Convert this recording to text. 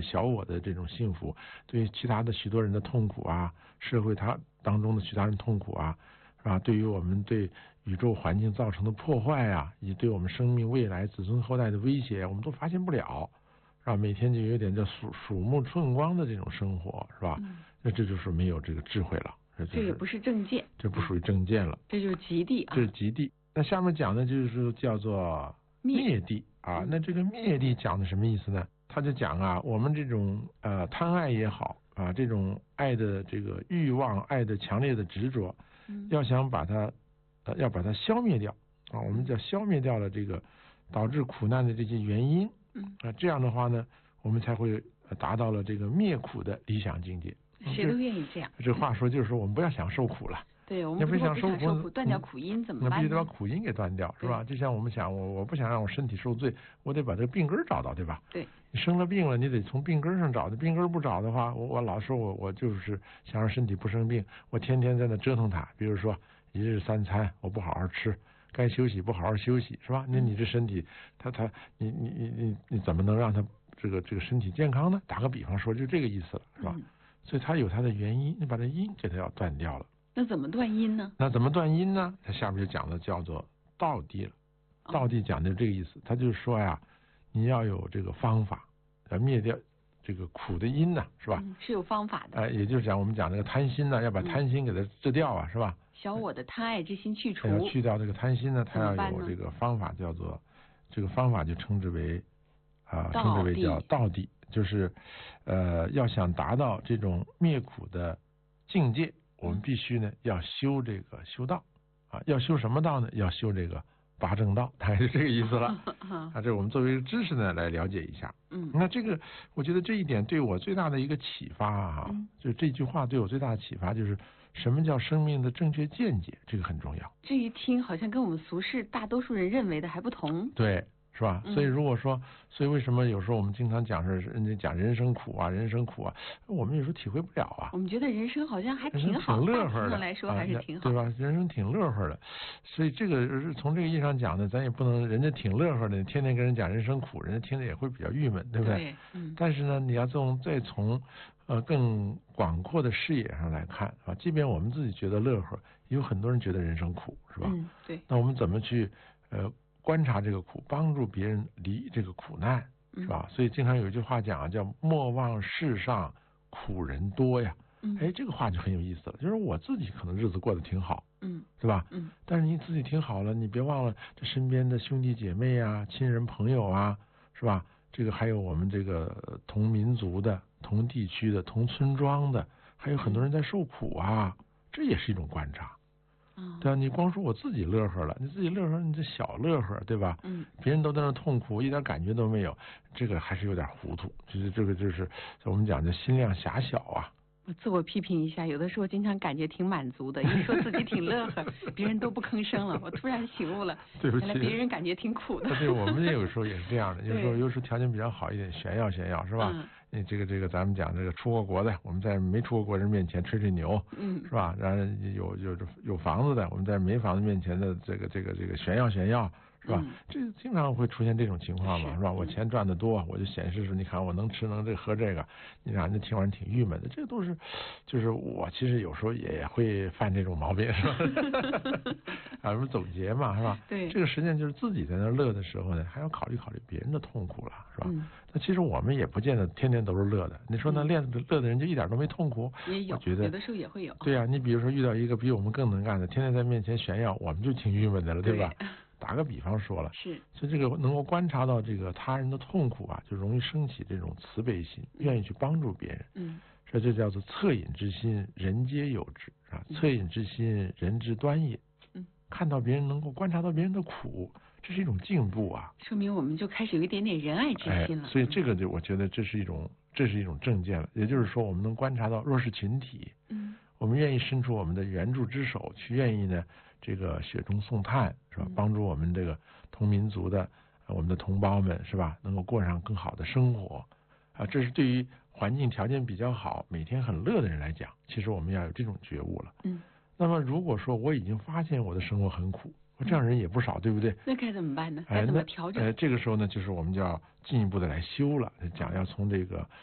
小我的这种幸福，对其他的许多人的痛苦啊，社会当中的其他人痛苦啊，是吧？对于我们对宇宙环境造成的破坏啊，以及对我们生命未来子孙后代的威胁，我们都发现不了，是吧？每天就有点叫鼠目寸光的这种生活，是吧？那这就是没有这个智慧了， 这也不是正见， 这不属于正见了， 这就是极地啊， 这是极地。那下面讲的就是叫做灭地啊。那这个灭地讲的什么意思呢？他就讲啊，我们这种贪爱也好啊，这种爱的这个欲望、爱的强烈的执着，要想把它要把它消灭掉啊，我们叫消灭掉了这个导致苦难的这些原因这样的话呢，我们才会达到了这个灭苦的理想境界。 谁都愿意这样。 这话说就是说，我们不要想受苦了。 对，我们不想受苦，断掉苦因怎么办呢？ 那必须得把苦因给断掉，是吧？就像我们想，我不想让我身体受罪，我得把这个病根找到，对吧？ 对， 你生了病了，你得从病根上找的，病根不找的话，我老说我就是想让身体不生病，我天天在那折腾它。比如说一日三餐我不好好吃，该休息不好好休息，是吧？那你这身体，你怎么能让它这个身体健康呢？打个比方说，就这个意思了，是吧？所以它有它的原因，你把这因给它要断掉了。 那怎么断因呢？ 那怎么断因呢？它下面就讲的叫做道地了。道地讲的是这个意思，他就是说呀，你要有这个方法，要灭掉这个苦的因呢，是吧？ 是有方法的。 也就是讲我们讲这个贪心呢，要把贪心给它治掉啊，是吧？ 小我的贪爱之心去除。 要去掉这个贪心呢，它要有这个方法，叫做这个方法就称之为叫道地，就是要想达到这种灭苦的境界，我们必须呢要修这个修道啊，要修什么道呢？要修这个八正道，大概是这个意思了啊。这我们作为知识呢来了解一下。那这个我觉得这一点对我最大的一个启发啊，就是这句话对我最大的启发就是什么叫生命的正确见解，这个很重要。 这一听好像跟我们俗世大多数人认为的还不同。 对。是吧？所以如果说，所以为什么有时候我们经常讲是人家讲人生苦啊，人生苦啊，我们有时候体会不了啊。 我们觉得人生好像还挺好， 挺乐呵的， 来说还是挺好， 对吧？人生挺乐呵的，所以这个从这个意义上讲呢，咱也不能人家挺乐呵的，天天跟人讲人生苦，人家听着也会比较郁闷，对不对？但是呢，你要再从更广阔的视野上来看啊，即便我们自己觉得乐呵，也有很多人觉得人生苦，是吧？ 对。 那我们怎么去观察这个苦，帮助别人离这个苦难，是吧？所以经常有一句话讲啊，叫莫忘世上苦人多呀。这个话就很有意思了，就是我自己可能日子过得挺好，对吧？但是你自己挺好了，你别忘了这身边的兄弟姐妹啊、亲人朋友啊，是吧？这个还有我们这个同民族的、同地区的、同村庄的，还有很多人在受苦啊，这也是一种观察。对啊，你光说我自己乐呵了，你自己乐呵，你这小乐呵，对吧？别人都在那痛苦，一点感觉都没有，这个还是有点糊涂。就是这个就是我们讲的心量狭小啊。 我自我批评一下，有的时候经常感觉挺满足的，一说自己挺乐呵，别人都不吭声了。我突然醒悟了， 对不起， 原来别人感觉挺苦的。 对，我们也有时候也是这样的，有时候条件比较好一点，炫耀炫耀，是吧？这个咱们讲这个出过国的，我们在没出过国人面前吹吹牛，是吧？然后有房子的，我们在没房子面前的这个炫耀炫耀。是吧？这经常会出现这种情况嘛，是吧？我钱赚得多，我就显示说，你看我能吃能这喝这个，你让人家听完挺郁闷的。这个都是，就是我其实有时候也会犯这种毛病，是吧？什么走劫嘛，是吧？ 对， 这个实际上就是自己在那乐的时候呢，还要考虑别人的痛苦了，是吧？那其实我们也不见得天天都是乐的。你说那乐的人就一点都没痛苦？ 也有， 我觉得有的时候也会有。 对啊，你比如说遇到一个比我们更能干的，天天在面前炫耀，我们就挺郁闷的了，对吧？打个比方说了，所以这个能够观察到这个他人的痛苦啊，就容易升起这种慈悲心，愿意去帮助别人。这就叫做恻隐之心，人皆有之啊。恻隐之心，人之端也。看到别人，能够观察到别人的苦，这是一种进步啊。 说明我们就开始有一点点仁爱之心了。 所以这个就我觉得这是一种正见了。也就是说，我们能观察到弱势群体，我们愿意伸出我们的援助之手，去愿意呢。这个雪中送炭是吧？帮助我们这个同民族的我们的同胞们是吧？能够过上更好的生活啊！这是对于环境条件比较好、每天很乐的人来讲，其实我们要有这种觉悟了。那么如果说我已经发现我的生活很苦，这样人也不少，对不对？ 那该怎么办呢？该怎么调整？ 这个时候呢，就是我们就要进一步的来修了，讲要从这个